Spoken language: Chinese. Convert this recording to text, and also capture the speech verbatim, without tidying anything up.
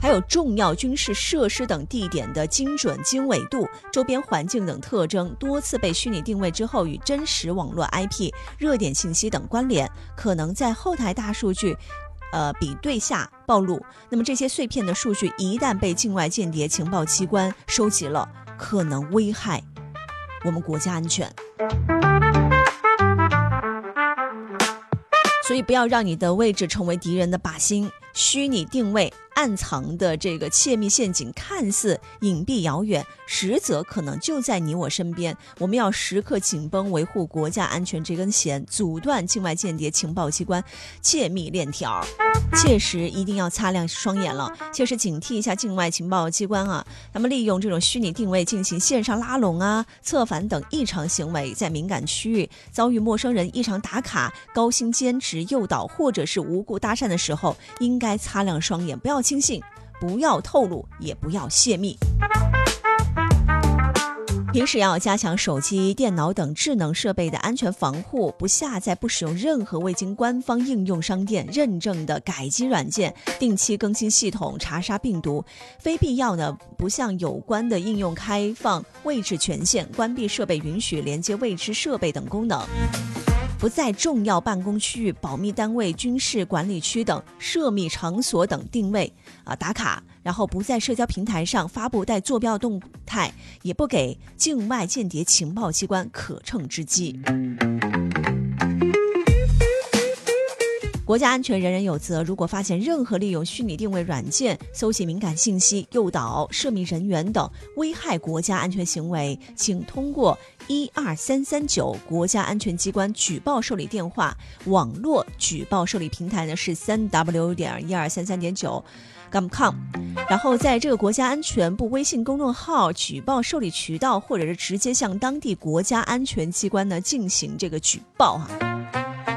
还有重要军事设施等地点的精准经纬度、周边环境等特征多次被虚拟定位之后与真实网络 I P、热点信息等关联，可能在后台大数据呃，比对下暴露。那么这些碎片的数据一旦被境外间谍情报机关收集了，可能危害我们国家安全。所以不要让你的位置成为敌人的靶心。虚拟定位暗藏的这个窃密陷阱看似隐蔽遥远，实则可能就在你我身边。我们要时刻紧绷维护国家安全这根弦，阻断境外间谍情报机关窃密链条。切实一定要擦亮双眼了，切实警惕一下境外情报机关啊，他们利用这种虚拟定位进行线上拉拢啊、策反等异常行为，在敏感区域遭遇陌生人异常打卡、高薪兼职诱导或者是无故搭讪的时候，应该擦亮双眼，不要轻信，不要透露，也不要泄密。平时要加强手机、电脑等智能设备的安全防护，不下载、不使用任何未经官方应用商店认证的改机软件，定期更新系统，查杀病毒。非必要呢，不向有关的应用开放位置权限，关闭设备允许连接未知设备等功能。不在重要办公区域、保密单位、军事管理区等涉密场所等定位啊打卡，然后不在社交平台上发布带坐标动态，也不给境外间谍情报机关可乘之机。国家安全人人有责，如果发现任何利用虚拟定位软件搜集敏感信息、诱导涉密人员等危害国家安全行为，请通过一二三三九国家安全机关举报受理电话，网络举报受理平台呢是 三 w 点一二三三点九 com， 然后在这个国家安全部微信公众号举报受理渠道，或者是直接向当地国家安全机关呢进行这个举报啊。